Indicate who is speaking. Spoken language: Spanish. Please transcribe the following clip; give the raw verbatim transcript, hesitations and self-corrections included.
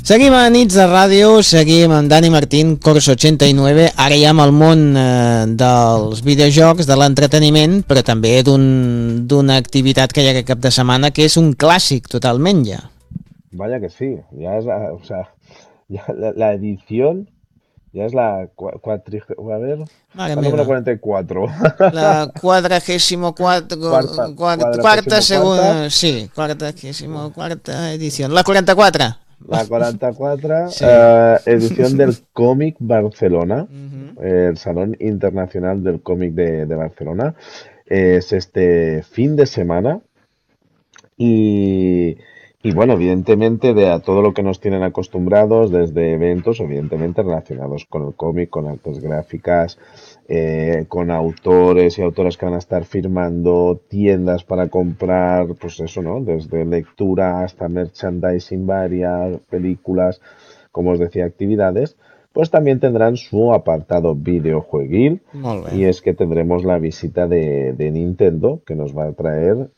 Speaker 1: Seguim a Nits de Ràdio, seguim amb Dani Martín, Corso ochenta y nueve, ara ja amb el món eh, dels videojocs, de l'entreteniment, però també d'un d'una activitat que hi ha aquest cap de setmana que és un clàssic totalment ja.
Speaker 2: Vaya que sí, ya es la, o sea, ya la, la edición, ya es la cuatri, a ver,
Speaker 1: Mare
Speaker 2: la número
Speaker 1: meva.
Speaker 2: cuarenta y cuatro.
Speaker 1: La cuadragésimo cuatro,
Speaker 2: Cuarta,
Speaker 1: cuarta, cuarta
Speaker 2: cuadragésimo cuarta,
Speaker 1: segunda, sí, cuadragésimo cuarta edición. La cuarenta y cuatro.
Speaker 2: la cuarenta y cuatro,
Speaker 1: Sí.
Speaker 2: eh, edición del Cómic Barcelona,
Speaker 1: Uh-huh.
Speaker 2: el Salón Internacional del Cómic de, de Barcelona. Es este fin de semana. Y, y bueno, evidentemente de a todo lo que nos tienen acostumbrados, desde eventos, evidentemente relacionados con el cómic, con artes gráficas, eh, con autores y autoras que van a estar firmando, tiendas para comprar, pues eso, ¿no? Desde lectura hasta merchandising varias, películas, como os decía, actividades, pues también tendrán su apartado videojueguil.
Speaker 1: Molt bé.
Speaker 2: Y es que tendremos la visita de, de Nintendo, que nos va a traer